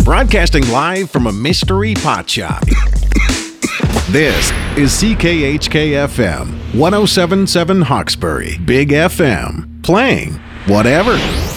Broadcasting live from a mystery pot shop. This is CKHK-FM, 107.7 Hawkesbury, Big FM, playing whatever.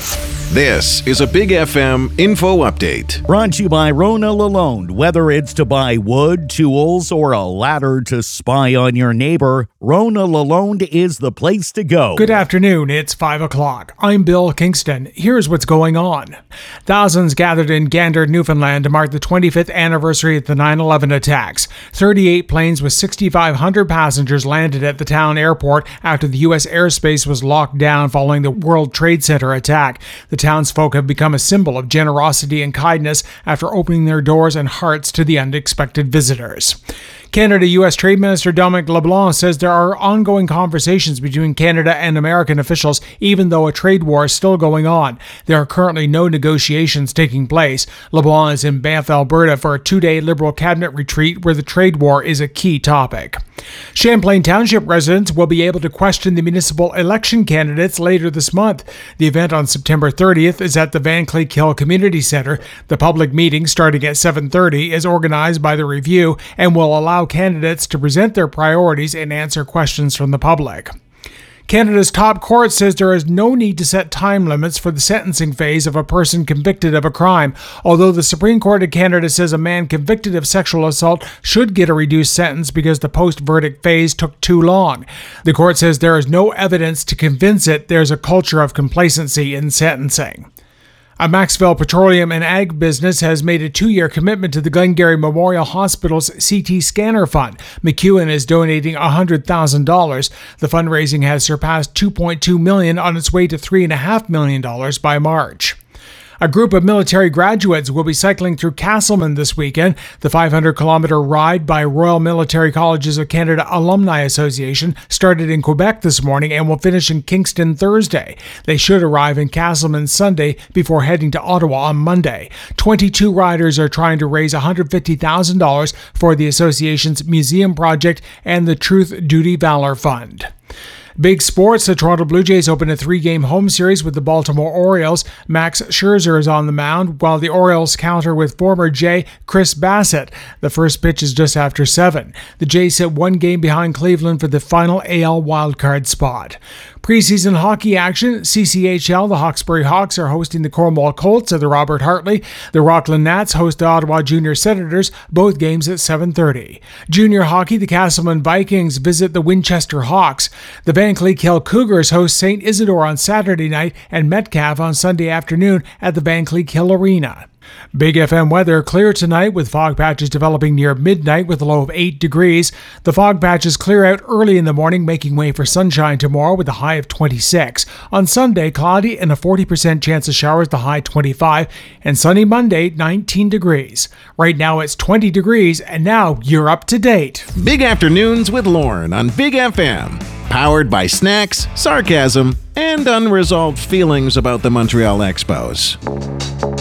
This is a Big FM info update. Brought to you by Rona Lalonde. Whether it's to buy wood, tools, or a ladder to spy on your neighbor, Rona Lalonde is the place to go. Good afternoon, it's 5 o'clock. I'm Bill Kingston. Here's what's going on. Thousands gathered in Gander, Newfoundland to mark the 25th anniversary of the 9/11 attacks. 38 planes with 6,500 passengers landed at the town airport after the U.S. airspace was locked down following the World Trade Center attack. The townsfolk have become a symbol of generosity and kindness after opening their doors and hearts to the unexpected visitors. Canada-U.S. Trade Minister Dominic LeBlanc says there are ongoing conversations between Canada and American officials, even though a trade war is still going on. There are currently no negotiations taking place. LeBlanc is in Banff, Alberta for a two-day Liberal cabinet retreat where the trade war is a key topic. Champlain Township residents will be able to question the municipal election candidates later this month. The event on September 30th is at the Van Cleek Hill Community Centre. The public meeting, starting at 7:30, is organized by the Review and will allow candidates to present their priorities and answer questions from the public. Canada's top court says there is no need to set time limits for the sentencing phase of a person convicted of a crime, although the Supreme Court of Canada says a man convicted of sexual assault should get a reduced sentence because the post-verdict phase took too long. The court says there is no evidence to convince it there's a culture of complacency in sentencing. A Maxville Petroleum and Ag business has made a 2-year commitment to the Glengarry Memorial Hospital's CT scanner fund. McEwen is donating $100,000. The fundraising has surpassed $2.2 million on its way to $3.5 million by March. A group of military graduates will be cycling through Castleman this weekend. The 500-kilometer ride by Royal Military Colleges of Canada Alumni Association started in Quebec this morning and will finish in Kingston Thursday. They should arrive in Castleman Sunday before heading to Ottawa on Monday. 22 riders are trying to raise $150,000 for the association's museum project and the Truth, Duty, Valor Fund. Big sports, the Toronto Blue Jays open a 3-game home series with the Baltimore Orioles. Max Scherzer is on the mound, while the Orioles counter with former Jay Chris Bassett. The first pitch is just after 7. The Jays sit 1 game behind Cleveland for the final AL wildcard spot. Preseason hockey action, CCHL, the Hawkesbury Hawks are hosting the Cornwall Colts at the Robert Hartley. The Rockland Nats host the Ottawa Junior Senators, both games at 7:30. Junior hockey, the Castleman Vikings visit the Winchester Hawks. The Van Cleek Hill Cougars host St. Isidore on Saturday night and Metcalfe on Sunday afternoon at the Van Cleek Hill Arena. Big FM weather, clear tonight with fog patches developing near midnight with a low of 8 degrees. The fog patches clear out early in the morning, making way for sunshine tomorrow with a high of 26. On Sunday, cloudy and a 40% chance of showers, the high 25. And sunny Monday, 19 degrees. Right now it's 20 degrees, and now you're up to date. Big Afternoons with Lauren on Big FM. Powered by snacks, sarcasm, and unresolved feelings about the Montreal Expos.